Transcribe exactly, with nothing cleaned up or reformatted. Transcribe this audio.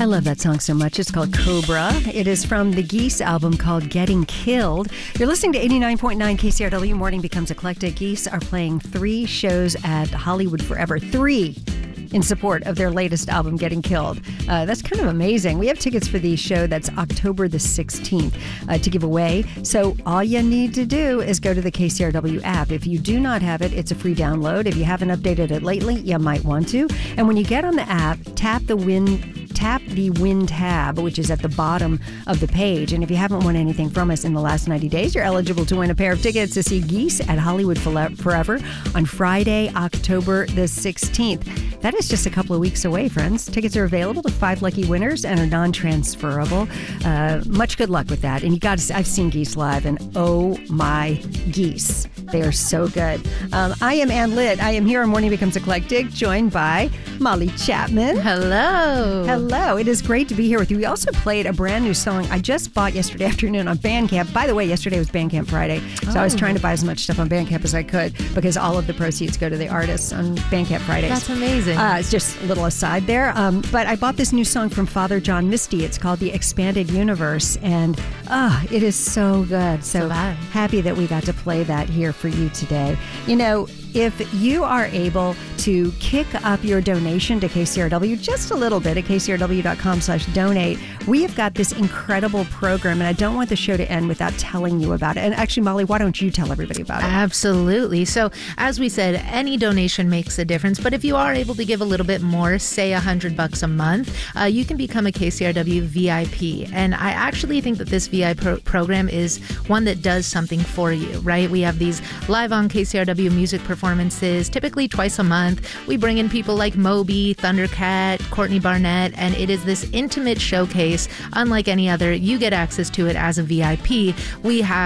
I love that song so much. It's called Cobra. It is from the Geese album called Getting Killed. You're listening to eighty-nine point nine K C R W. Morning Becomes Eclectic. Geese are playing three shows at Hollywood Forever. Three. In support of their latest album, Getting Killed. Uh, that's kind of amazing. We have tickets for the show that's October the sixteenth uh, to give away. So all you need to do is go to the K C R W app. If you do not have it, it's a free download. If you haven't updated it lately, you might want to. And when you get on the app, tap the win tap the win tab, which is at the bottom of the page. And if you haven't won anything from us in the last ninety days, you're eligible to win a pair of tickets to see Geese at Hollywood Forever on Friday, October the sixteenth. That is just a couple of weeks away, friends. Tickets are available to five lucky winners and are non-transferable. Uh, much good luck with that. And you got to, I've seen Geese live, and oh my Geese. They are so good. Um, I am Ann Litt. I am here on Morning Becomes Eclectic, joined by Molly Chapman. Hello. Hello. It is great to be here with you. We also played a brand new song I just bought yesterday afternoon on Bandcamp. By the way, yesterday was Bandcamp Friday, so oh. I was trying to buy as much stuff on Bandcamp as I could because all of the proceeds go to the artists on Bandcamp Fridays. That's amazing. Uh, it's just a little aside there. Um, but I bought this new song from Father John Misty. It's called The Expanded Universe, and oh, it is so good. So, so happy that we got to play that here for you today. You know, if you are able to kick up your donation to K C R W just a little bit at k c r w dot com slash donate, we have got this incredible program, and I don't want the show to end without telling you about it. And actually, Molly, why don't you tell everybody about it? Absolutely. So, as we said, any donation makes a difference, but if you are able to give a little bit more, say a hundred bucks a month, uh, you can become a K C R W V I P. And I actually think that this V I P pro- program is one that does something for you, right? We have these live on K C R W music performances performances, typically twice a month. We bring in people like Moby, Thundercat, Courtney Barnett, and it is this intimate showcase. Unlike any other, you get access to it as a V I P. We have